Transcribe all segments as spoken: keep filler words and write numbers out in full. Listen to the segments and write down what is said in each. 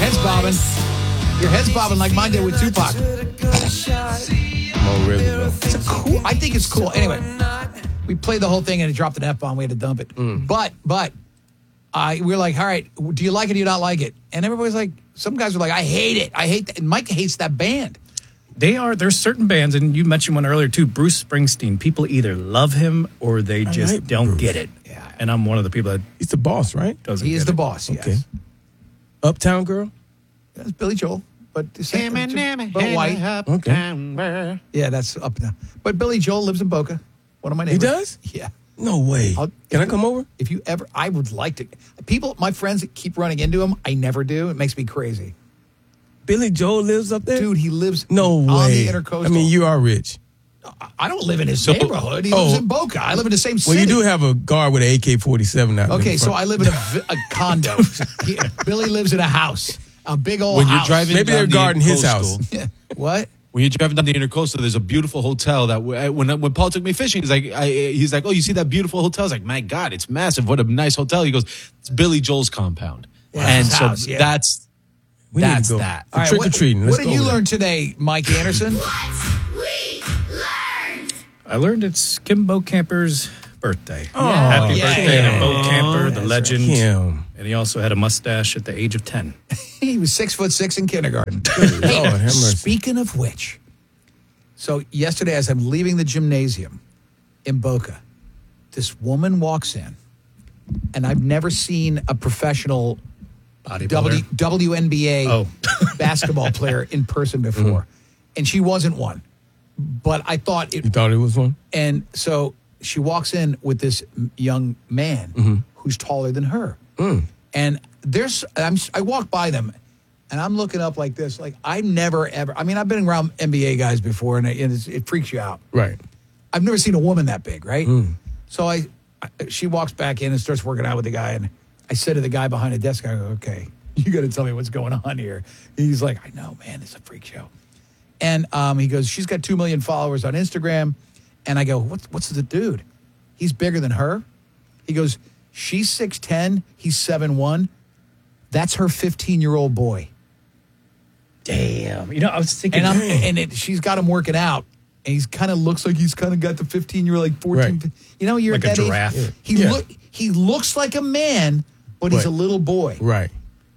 head's bobbing. Your head's bobbing like mine did with Tupac. Oh, really, bro? It's a cool. I think it's cool. Anyway, we played the whole thing and it dropped an F-bomb. We had to dump it. Mm. But, but, uh, we were like, all right, do you like it or do you not like it? And everybody's like, some guys were like, I hate it. I hate that. And Mike hates that band. They are, there's certain bands, and you mentioned one earlier too, Bruce Springsteen. People either love him or they just like don't Bruce. get it. Yeah. And I'm one of the people that He's the boss, right? doesn't He is get the it. boss, yes. Okay. Uptown Girl? That's Billy Joel. But the same, Eminem, but white. Okay. Okay. Yeah, that's up now. But Billy Joel lives in Boca. One of my He neighbors. does? Yeah. No way. I'll- Can I come over? If you ever, I would like to. People, my friends that keep running into him, I never do. It makes me crazy. Billy Joel lives up there? Dude, he lives No on way. the intercoastal. I mean, you are rich. I don't live in his So- neighborhood. He oh. lives in Boca. I live in the same Well, city. you do have a guard with an A K forty-seven out there. Okay, in so front. I live in a, vi- a condo. He- Billy lives in a house, a big old When you're house. driving Maybe down they're the guarding his Intercoastal- house. Yeah. What? When you're driving down the Intercoastal, there's a beautiful hotel that w- when when Paul took me fishing, he's like, I, he's like, oh, you see that beautiful hotel? I was like, my God, it's massive. What a nice hotel. He goes, it's Billy Joel's compound, Yeah, and his so house, yeah. that's We need to that's go. that. All right, Trick or what- treating. What did you learn today, Mike Anderson? I learned it's Kimbo Camper's birthday. Oh, Happy yeah, birthday yeah, to Bo yeah. Camper, the That's legend. Kim. And he also had a mustache at the age of ten. He was six foot six in kindergarten. Lord, have mercy. Speaking of which, so yesterday as I'm leaving the gymnasium in Boca, this woman walks in, and I've never seen a professional Bodybuilder. W, W N B A Oh. basketball player in person before. And she wasn't one. But I thought it, You thought it was one? and so she walks in with this young man who's taller than her. And there's, I'm, I walk by them and I'm looking up like this. Like, I never ever, I mean, I've been around N B A guys before and it, and it's, it freaks you out. Right. I've never seen a woman that big, right? So I, I, she walks back in and starts working out with the guy. And I said to the guy behind the desk, I go, okay, you got to tell me what's going on here. He's like, I know, man, it's a freak show. And um, he goes, she's got two million followers on Instagram. And I go, what's, what's the dude? He's bigger than her. He goes, she's six ten, he's seven one. That's her fifteen-year-old boy. Damn. You know, I was thinking, And I'm and it, she's got him working out. And he's kind of looks like he's kind of got the fifteen-year-old, like fourteen. Right. You know, you're Like at a that giraffe. age. Yeah. He, Yeah. look, he looks like a man, but he's Right. a little boy. Right.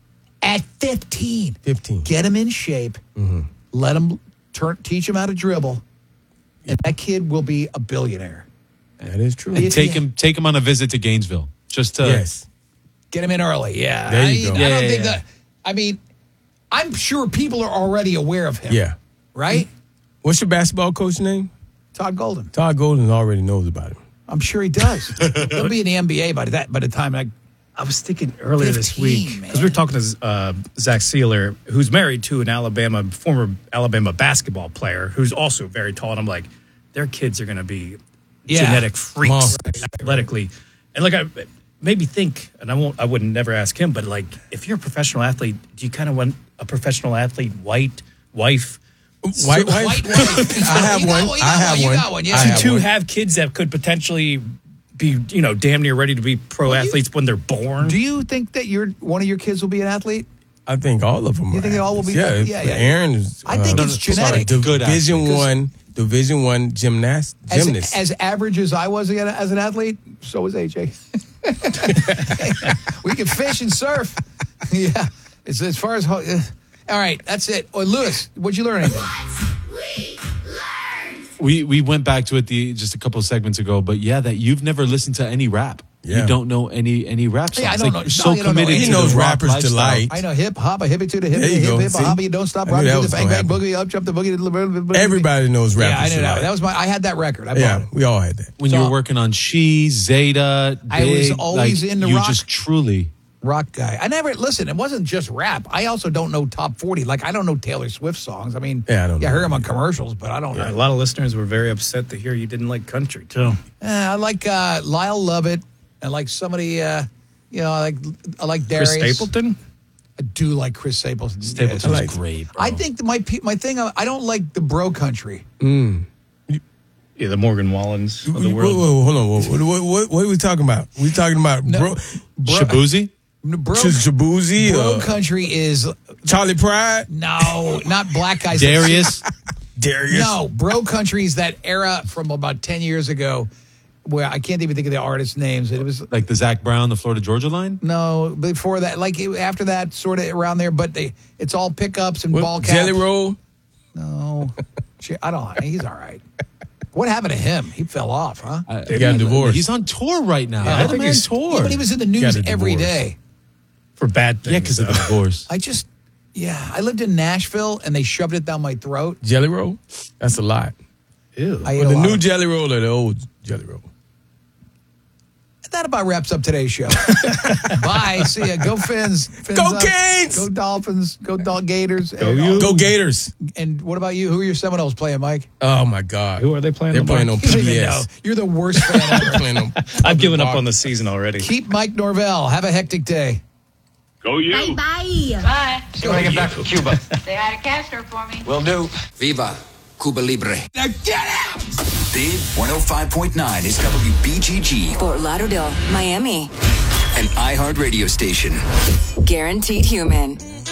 At fifteen. fifteen. Get him in shape. Let him turn, teach him how to dribble. And that kid will be a billionaire. That is true. If take you- him take him on a visit to Gainesville just to Yes. Get him in early. Yeah. There I, you go. I Yeah, don't yeah, think yeah. that. I mean, I'm sure people are already aware of him. Yeah. Right? What's your basketball coach name? Todd Golden. Todd Golden already knows about him. I'm sure he does. He'll be in the N B A by that by the time I. I was thinking earlier this fifteen, week, because we were talking to uh, Zach Sealer, who's married to an Alabama, former Alabama basketball player, who's also very tall. And I'm like, their kids are going to be Yeah. genetic freaks Monsters. athletically. And like, I made me think, and I won't, I wouldn't never ask him, but like, if you're a professional athlete, do you kind of want a professional athlete, white, wife, White, White white. wife. I have You got one. one, you I got have one, you one. got one, yeah. I To- have to one. have kids that could potentially be, you know, damn near ready to be pro Well, you- athletes when they're born? Do you think that your one of your kids will be an athlete? I think all of them. You are think they all will be- athletes. yeah, Yeah, yeah. Aaron is. I think uh, it's genetic. Div- Good Division athlete. one, Division one gymnast, As, gymnast. as average as I was as an athlete, so was A J. We can fish and surf. Yeah. It's as far as. Uh, all right, that's it. Oh, Lewis, what'd you learn? Anything? we we went back to it the just a couple of segments ago, but yeah, that you've never listened to any rap. Yeah. You don't know any any rap songs. Yeah, I don't like, know. You're No, so you don't know committed any. to He knows the rock Rapper's lifestyle. Delight. I know hip hop, a hippie to the hip, There you hip, go. hip, See? a hobby, don't stop, I knew rock that to the was bang, gonna bang, happen. boogie, up, jump the boogie. To the, Everybody knows Yeah, Rapper's I knew that. Delight. That was my. I had that record. I bought Yeah, it. we all had that. When So- you were working on She, Zeta, Big, I was always like, into you rock. just truly. Rock guy. I never listen. It wasn't just rap. I also don't know top forty. Like I don't know Taylor Swift songs. I mean, Yeah, I don't yeah, I know. heard them on commercials, but I don't A know. lot of listeners were very upset to hear you didn't like country, too. Eh, I like uh, Lyle Lovett. I like somebody. Uh, you know, I like I like Darius. Chris Stapleton? I do like Chris Stapleton. Stapleton's Yes. like- great, bro. I think that my pe- my thing. I I don't like the bro country. Yeah, the Morgan Wallens of the Whoa, world. whoa, hold on. What, what, what, what are we talking about? We talking about No. bro? Bro- Shabuzi? Bro, Shabuzi bro or country is Charlie Pride? no, not black guys. Darius. Darius? No, bro country is that era from about ten years ago, where I can't even think of the artists' names. It was Like the Zach Brown, the Florida Georgia line? no before that, like it- after that, sort of around there. But they, it's all pickups and What, ball caps. Jelly Roll? No, Shit, I don't. He's all right. What happened to him? He fell off, huh? They got divorced. He's on tour right now. Yeah, I Let think the man he's- tour. Yeah, but he was in the Got news a every divorce. day. For bad things. yeah, because of the divorce. I just, yeah, I lived in Nashville and they shoved it down my throat. Jelly Roll? That's a lot. Ew. I ate Well, a the lot new of- Jelly Roll or the old Jelly Roll? That about wraps up today's show. Bye. See ya. Go Fins. Fins Go up. Canes! Go Dolphins. Go Dol- Gators. Go and, you. Go Gators. And what about you? Who are your Seminoles playing, Mike? Oh, my God. Who are they playing? They're tomorrow? playing on You don't even P B know. S. You're the worst fan ever. Playing on I've given up on the season already. Keep Mike Norvell. Have a hectic day. Go you. Bye bye. Bye. See when I get back from Cuba. Say hi to Castro for me. Will do. Viva Cuba Libre. Now get out! Big one oh five point nine is W B G G, Fort Lauderdale, Miami. an iHeart radio station. Guaranteed human.